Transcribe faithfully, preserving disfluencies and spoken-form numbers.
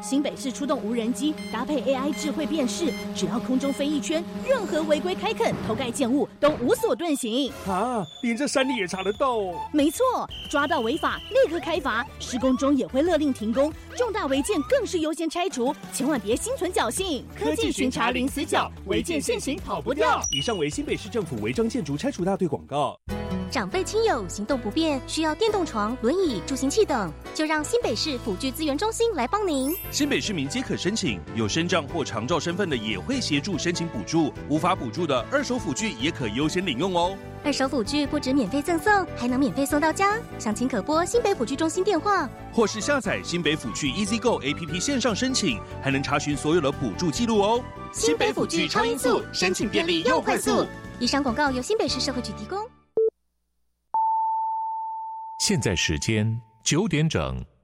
新北市出动无人机，搭配 A I 智慧辨识，只要空中飞一圈，任何违规开垦、偷盖建物都无所遁形。 啊，连这山里也查得到哦。 没错，抓到违法立刻开罚，施工中也会勒令停工，重大违建更是优先拆除，千万别心存侥幸。 科技巡查零死角，违建现行跑不掉。以上为新北市政府违章建筑拆除大队广告。 长辈亲友行动不便，需要电动床、轮椅、助行器等，就让新北市辅具资源中心来帮您。 新北市民皆可申请，有身障或长照身份的也会协助申请补助，无法补助的二手辅具也可优先领用哦。 二手辅具不止免费赠送，还能免费送到家。详情可拨新北辅具中心电话， 或是下载新北辅具 EasyGo A P P 线上申请，还能查询所有的补助记录哦。 新北辅具超音速，申请便利又快速。以上广告由新北市社会局提供。 现在时间九点整。